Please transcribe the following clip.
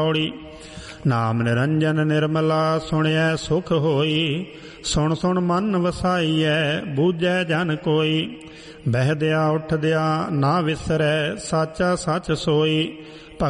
ਨਾਮ ਨਿਰੰਜਨ ਨਿਰਮਲਾ ਸੁਣਿਐ ਸੁਖ ਹੋਈ। ਸੁਣ ਸੁਣ ਮਨ ਵਸਾਈਐ ਬੂਝੈ ਜਨ ਕੋਈ। ਬਹਿਦਿਆ ਉੱਠਦਿਆ ਨਾ ਵਿਸਰੈ ਸਾਚਾ ਸੱਚ ਸੋਈ।